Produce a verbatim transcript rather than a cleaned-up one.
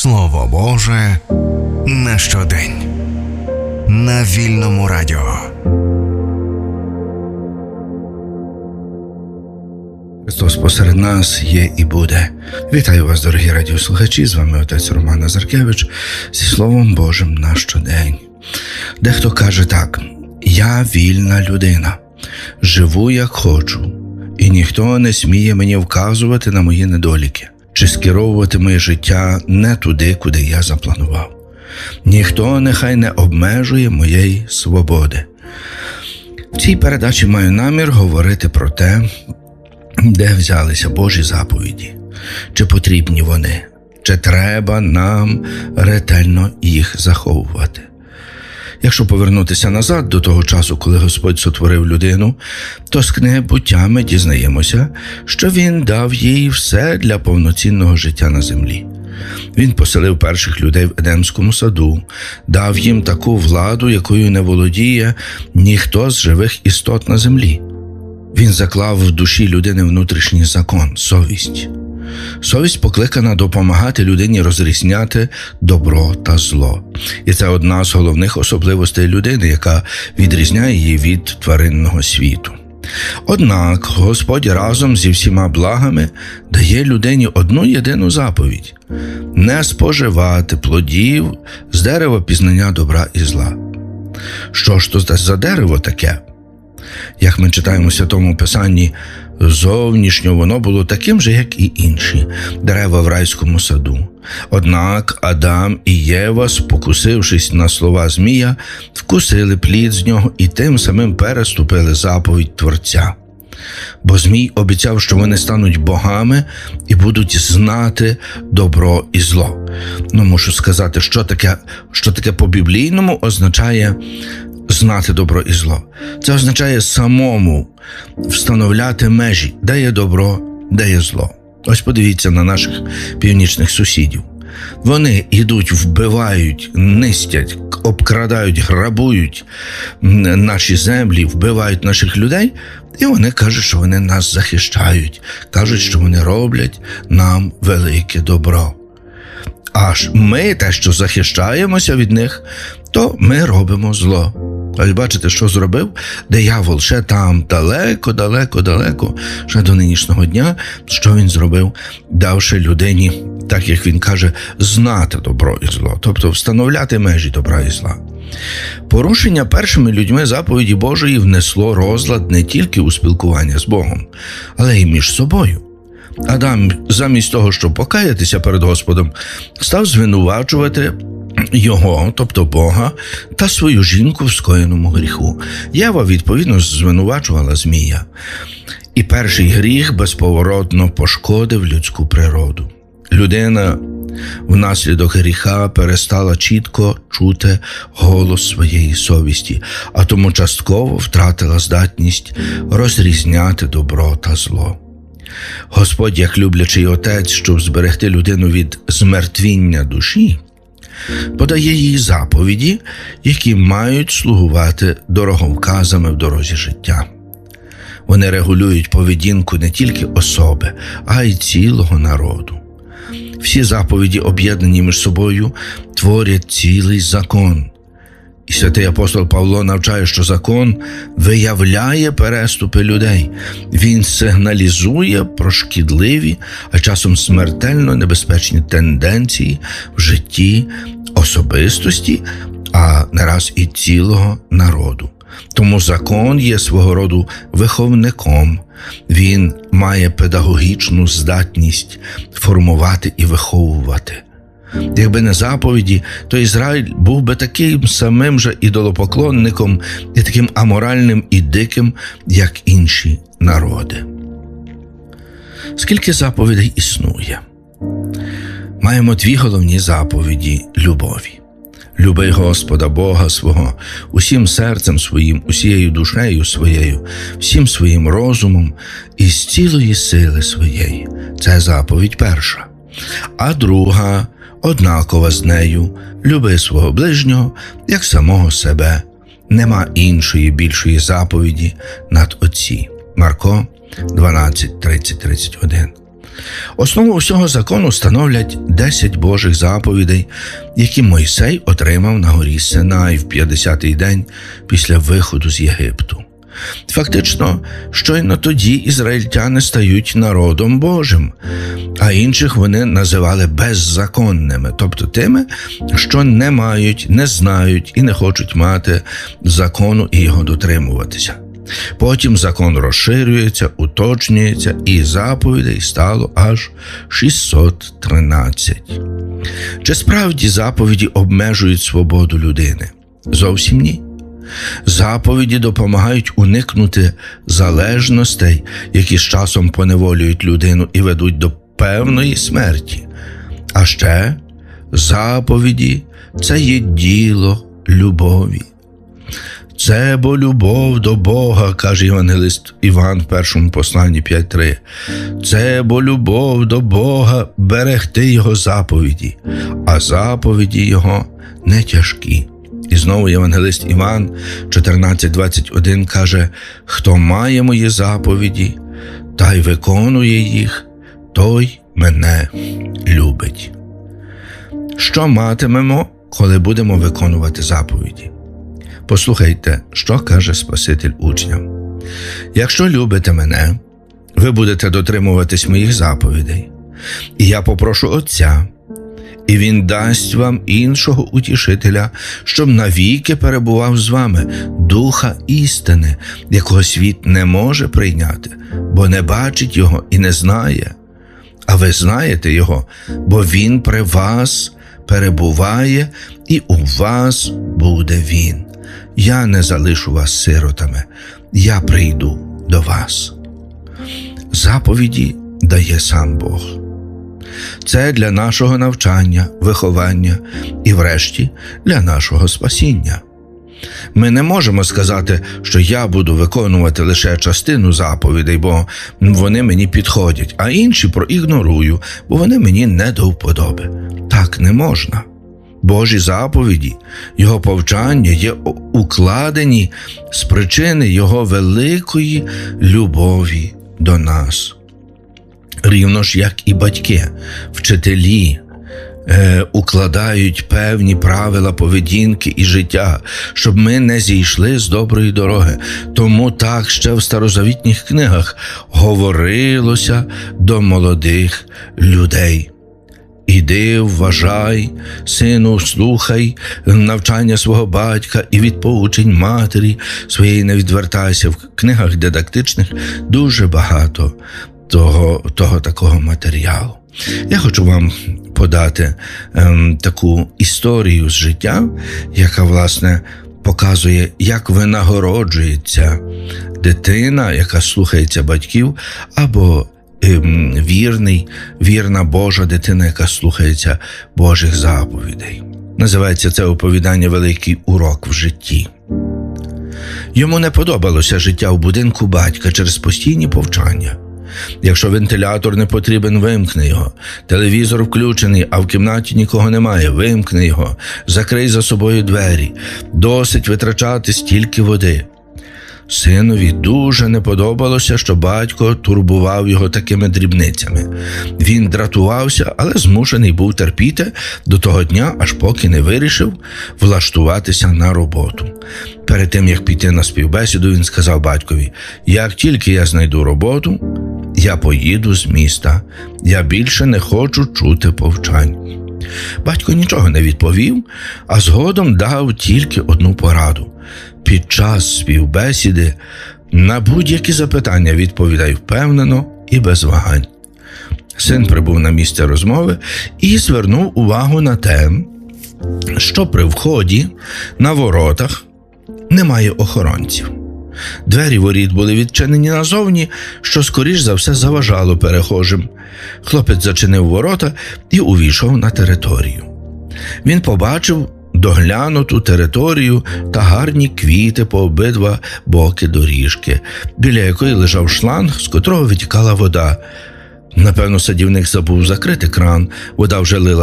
Слово Боже на щодень. На Вільному радіо. Христос посеред нас є і буде. Вітаю вас, дорогі радіослухачі, з вами отець Роман Назаркевич зі Словом Божим на щодень. Дехто каже так: «Я вільна людина, живу як хочу, і ніхто не сміє мені вказувати на мої недоліки, чи скеровувати моє життя не туди, куди я запланував. Ніхто нехай не обмежує моєї свободи». В цій передачі маю намір говорити про те, де взялися Божі заповіді, чи потрібні вони, чи треба нам ретельно їх заховувати. Якщо повернутися назад до того часу, коли Господь сотворив людину, то з книги «Буття» ми дізнаємося, що Він дав їй все для повноцінного життя на землі. Він поселив перших людей в Едемському саду, дав їм таку владу, якою не володіє ніхто з живих істот на землі. Він заклав в душі людини внутрішній закон – совість. Совість покликана допомагати людині розрізняти добро та зло. І це одна з головних особливостей людини, яка відрізняє її від тваринного світу. Однак Господь разом зі всіма благами дає людині одну єдину заповідь – не споживати плодів з дерева пізнання добра і зла. Що ж то за дерево таке? Як ми читаємо в Святому Писанні, зовнішньо воно було таким же, як і інші дерева в райському саду. Однак Адам і Єва, спокусившись на слова Змія, вкусили плід з нього і тим самим переступили заповідь Творця. Бо Змій обіцяв, що вони стануть богами і будуть знати добро і зло. Ну, мушу сказати, що таке, що таке по-біблійному означає знати добро і зло. Це означає самому встановляти межі, де є добро, де є зло. Ось подивіться на наших північних сусідів. Вони йдуть, вбивають, нистять, обкрадають, грабують наші землі, вбивають наших людей, і вони кажуть, що вони нас захищають, кажуть, що вони роблять нам велике добро. Аж ми те, що захищаємося від них, то ми робимо зло. Ось бачите, що зробив диявол ще там далеко, далеко, далеко, ще до нинішнього дня, що він зробив, давши людині, так як він каже, знати добро і зло, тобто встановляти межі добра і зла. Порушення першими людьми заповіді Божої внесло розлад не тільки у спілкування з Богом, але й між собою. Адам, замість того, щоб покаятися перед Господом, став звинувачувати його, тобто Бога, та свою жінку в скоєному гріху. Єва, відповідно, звинувачувала Змія. І перший гріх безповоротно пошкодив людську природу. Людина внаслідок гріха перестала чітко чути голос своєї совісті, а тому частково втратила здатність розрізняти добро та зло. Господь, як люблячий отець, щоб зберегти людину від змертвіння душі, подає їй заповіді, які мають слугувати дороговказами в дорозі життя. Вони регулюють поведінку не тільки особи, а й цілого народу. Всі заповіді, об'єднані між собою, творять цілий закон. І святий апостол Павло навчає, що закон виявляє переступи людей. Він сигналізує про шкідливі, а часом смертельно небезпечні тенденції в житті особистості, а не раз і цілого народу. Тому закон є свого роду виховником. Він має педагогічну здатність формувати і виховувати. Якби не заповіді, то Ізраїль був би таким самим же ідолопоклонником і таким аморальним і диким, як інші народи. Скільки заповідей існує? Маємо дві головні заповіді любові. Люби Господа Бога свого усім серцем своїм, усією душею своєю, всім своїм розумом і з цілої сили своєї. Це заповідь перша. А друга, однакова з нею, люби свого ближнього, як самого себе. Нема іншої більшої заповіді над оці. Марко дванадцять тридцять тридцять один. Основу всього закону становлять десять Божих заповідей, які Мойсей отримав на горі Синай в п'ятдесятий день після виходу з Єгипту. Фактично, щойно тоді ізраїльтяни стають народом Божим, а інших вони називали беззаконними, тобто тими, що не мають, не знають і не хочуть мати закону і його дотримуватися. Потім закон розширюється, уточнюється, і заповідей стало аж шістсот тринадцять. Чи справді заповіді обмежують свободу людини? Зовсім ні. Заповіді допомагають уникнути залежностей, які з часом поневолюють людину і ведуть до певної смерті. А ще заповіді – це є діло любові. Це бо любов до Бога, каже євангелист Іван в першому посланні п'ять три. Це бо любов до Бога берегти Його заповіді, а заповіді Його не тяжкі. І знову євангелист Іван чотирнадцять двадцять один каже: «Хто має мої заповіді та й виконує їх, той мене любить». Що матимемо, коли будемо виконувати заповіді? Послухайте, що каже Спаситель учням. «Якщо любите мене, ви будете дотримуватись моїх заповідей, і я попрошу Отця, і Він дасть вам іншого утішителя, щоб навіки перебував з вами, Духа істини, якого світ не може прийняти, бо не бачить його і не знає. А ви знаєте його, бо він при вас перебуває, і у вас буде він. Я не залишу вас сиротами, я прийду до вас». Заповіді дає сам Бог. Це для нашого навчання, виховання і, врешті, для нашого спасіння. Ми не можемо сказати, що я буду виконувати лише частину заповідей, бо вони мені підходять, а інші проігнорую, бо вони мені не до вподоби. Так не можна. Божі заповіді, Його повчання є укладені з причини Його великої любові до нас. Рівно ж, як і батьки, вчителі е, укладають певні правила поведінки і життя, щоб ми не зійшли з доброї дороги. Тому так ще в старозавітніх книгах говорилося до молодих людей. «Іди, вважай, сину, слухай навчання свого батька і від поучень матері своєї не відвертайся». В книгах дидактичних дуже багато того, того такого матеріалу. Я хочу вам подати ем, таку історію з життя, яка, власне, показує, як винагороджується дитина, яка слухається батьків, або ем, вірний, вірна Божа дитина, яка слухається Божих заповідей. Називається це оповідання «Великий урок в житті». Йому не подобалося життя в будинку батька через постійні повчання. Якщо вентилятор не потрібен, вимкни його. Телевізор включений, а в кімнаті нікого немає, вимкни його. Закрий за собою двері. Досить витрачати стільки води. Синові дуже не подобалося, що батько турбував його такими дрібницями. Він дратувався, але змушений був терпіти до того дня, аж поки не вирішив влаштуватися на роботу. Перед тим, як піти на співбесіду, він сказав батькові: «Як тільки я знайду роботу, я поїду з міста. Я більше не хочу чути повчань». Батько нічого не відповів, а згодом дав тільки одну пораду. Під час співбесіди на будь-які запитання відповідай впевнено і без вагань. Син прибув на місце розмови і звернув увагу на те, що при вході на воротах немає охоронців. Двері воріт були відчинені назовні, що скоріш за все заважало перехожим. Хлопець зачинив ворота і увійшов на територію. Він побачив доглянуту територію та гарні квіти по обидва боки доріжки, біля якої лежав шланг, з котрого витікала вода. Напевно, садівник забув закрити кран, вода вже лила